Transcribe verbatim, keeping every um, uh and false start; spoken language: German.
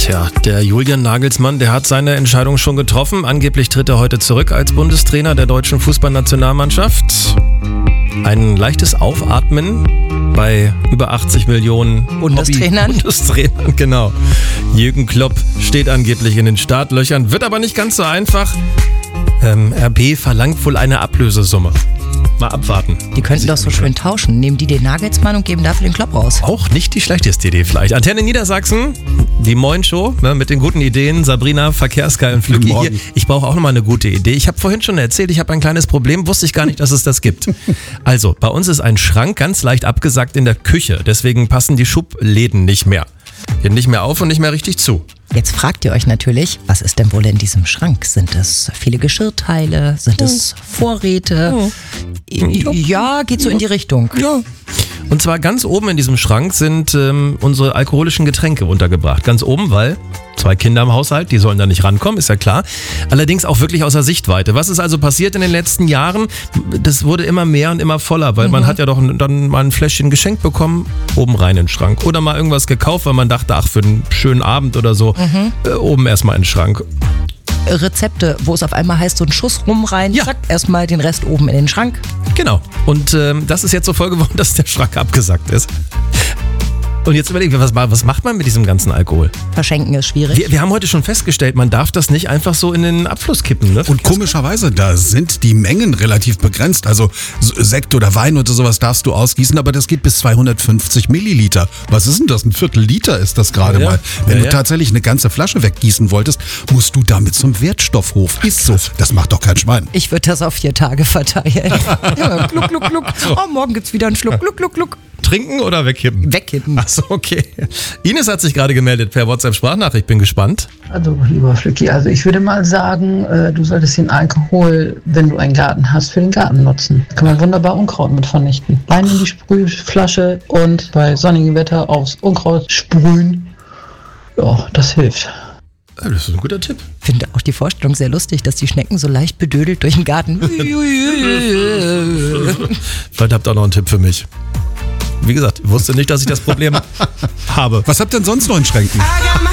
Tja, der Julian Nagelsmann, der hat seine Entscheidung schon getroffen. Angeblich tritt er heute zurück als Bundestrainer der deutschen Fußballnationalmannschaft. Ein leichtes Aufatmen bei über achtzig Millionen Bundestrainern. Bundestrainern, genau. Jürgen Klopp steht angeblich in den Startlöchern, wird aber nicht ganz so einfach. Ähm, R B verlangt wohl eine Ablösesumme. Mal abwarten. Die könnten doch so schön tauschen. Nehmen die den Nagelsmann und geben dafür den Klopp raus. Auch nicht die schlechteste Idee vielleicht. Antenne Niedersachsen, die Moin-Show ne, mit den guten Ideen. Sabrina, Verkehrsgeil und Flüggi hier. Ich brauche auch nochmal eine gute Idee. Ich habe vorhin schon erzählt, ich habe ein kleines Problem, wusste ich gar nicht, dass es das gibt. Also, bei uns ist ein Schrank ganz leicht abgesackt in der Küche. Deswegen passen die Schubläden nicht mehr. Gehen nicht mehr auf und nicht mehr richtig zu. Jetzt fragt ihr euch natürlich, was ist denn wohl in diesem Schrank? Sind es viele Geschirrteile? Sind es Vorräte? Ja, geht so in die Richtung. Ja. Und zwar ganz oben in diesem Schrank sind ähm, unsere alkoholischen Getränke untergebracht. Ganz oben, weil zwei Kinder im Haushalt, die sollen da nicht rankommen, ist ja klar. Allerdings auch wirklich außer Sichtweite. Was ist also passiert in den letzten Jahren? Das wurde immer mehr und immer voller, weil mhm. man hat ja doch dann mal ein Fläschchen geschenkt bekommen, oben rein in den Schrank. Oder mal irgendwas gekauft, weil man dachte, ach, für einen schönen Abend oder so, mhm. äh, oben erstmal in den Schrank. Rezepte, wo es auf einmal heißt, so ein Schuss rum rein, ja. zack, erstmal den Rest oben in den Schrank. Genau. Und ähm, das ist jetzt so voll geworden, dass der Schrank abgesackt ist. Und jetzt überlegen wir, was, was macht man mit diesem ganzen Alkohol? Verschenken ist schwierig. Wir, wir haben heute schon festgestellt, man darf das nicht einfach so in den Abfluss kippen. Ne? Und komischerweise, da sind die Mengen relativ begrenzt. Also Sekt oder Wein oder sowas darfst du ausgießen, aber das geht bis zweihundertfünfzig Milliliter. Was ist denn das? Ein Viertel Liter ist das gerade ja, mal. Wenn ja, du ja. tatsächlich eine ganze Flasche weggießen wolltest, musst du damit zum Wertstoffhof. Ist so. Das macht doch kein Schwein. Ich würde das auf vier Tage verteilen. Ja, gluck, gluck, gluck. Oh, morgen gibt's wieder einen Schluck. Gluck, gluck, gluck. Trinken oder wegkippen? Wegkippen. Achso, okay. Ines hat sich gerade gemeldet per WhatsApp-Sprachnachricht. Bin gespannt. Also, lieber Flücki, also ich würde mal sagen, äh, du solltest den Alkohol, wenn du einen Garten hast, für den Garten nutzen. Da kann man wunderbar Unkraut mit vernichten. Rein in die Sprühflasche und bei sonnigem Wetter aufs Unkraut sprühen. Ja, das hilft. Das ist ein guter Tipp. Ich finde auch die Vorstellung sehr lustig, dass die Schnecken so leicht bedödelt durch den Garten. Vielleicht habt ihr auch noch einen Tipp für mich. Wie gesagt, ich wusste nicht, dass ich das Problem habe. Was habt ihr denn sonst noch in Schränken?